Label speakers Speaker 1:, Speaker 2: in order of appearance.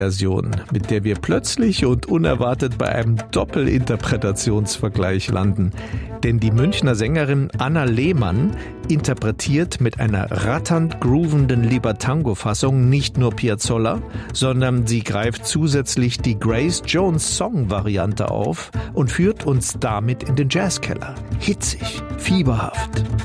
Speaker 1: Version, mit der wir plötzlich und unerwartet bei einem Doppelinterpretationsvergleich landen. Denn die Münchner Sängerin Anna Lehmann interpretiert mit einer ratternd groovenden Libertango-Fassung nicht nur Piazzolla, sondern sie greift zusätzlich die Grace Jones Song-Variante auf und führt uns damit in den Jazzkeller. Hitzig, fieberhaft.